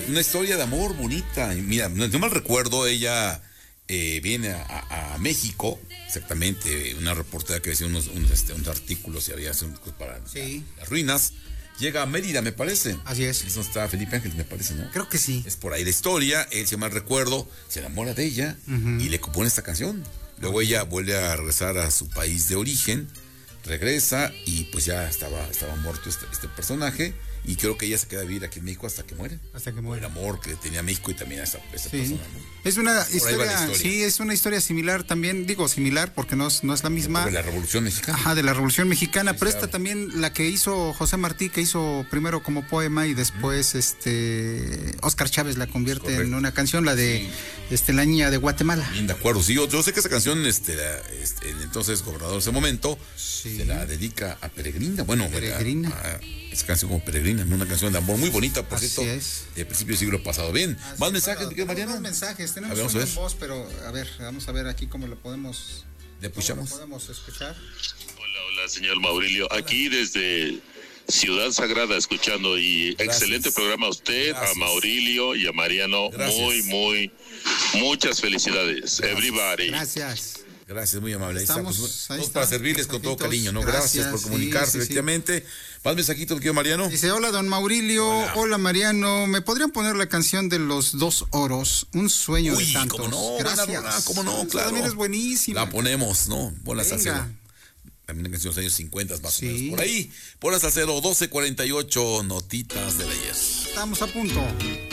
una historia de amor bonita. Y mira, no mal recuerdo, ella viene a México, exactamente, una reportera que hacía unos artículos y había para las ruinas. Llega a Mérida, me parece. Así es. Es donde está Felipe Ángeles, me parece, ¿no? Creo que sí. Es por ahí la historia. Él, si mal recuerdo, se enamora de ella y le compone esta canción. Luego ella vuelve a regresar a su país de origen, regresa y pues ya estaba muerto este personaje. Y creo que ella se queda a vivir aquí en México hasta que muere. Hasta que muere. El amor que tenía México y también a esa persona, ¿no? Es una historia. Sí, es una historia similar también, digo similar porque no es la misma. De la Revolución Mexicana. Ajá, de la Revolución Mexicana, Sí, pero claro. esta también, la que hizo José Martí, que hizo primero como poema y después Óscar Chávez la convierte en una canción, la de La Niña de Guatemala. Bien, de acuerdo. Sí, yo sé que esa canción, el entonces gobernador de ese momento, se la dedica a Peregrina. Bueno, Peregrina. Esa canción como Peregrina, una canción de amor muy bonita, por Así cierto, es. de principio del siglo pasado. Bien, más mensajes, mi querido Mariano. Más mensajes, tenemos Vamos a uno ver. en voz, pero vamos a ver aquí cómo lo podemos. ¿Le escuchamos? ¿Cómo lo podemos escuchar? Hola, señor Maurilio. Aquí desde Ciudad Sagrada escuchando y Gracias. Excelente programa a usted, Gracias. a Maurilio y a Mariano. Gracias. Muchas felicidades. Everybody. Gracias. Gracias, muy amable. Estamos, ahí todos está, para servirles con todo mensajitos. cariño, ¿no? Gracias por Gracias, comunicarse, sí. efectivamente. Más mensajitos, mi querido Mariano. Dice, hola don Maurilio, hola Mariano, ¿me podrían poner la canción de los dos oros? Un sueño de tantos. cómo no, gracias. buena rola, cómo no, Esa claro. también es buenísima. La ponemos, ¿no? Bola Venga. Salcedo. También una canción de los años 50 más Sí. o menos. Por ahí, Bola Salcedo, 12:48, notitas del ayer. Estamos a punto.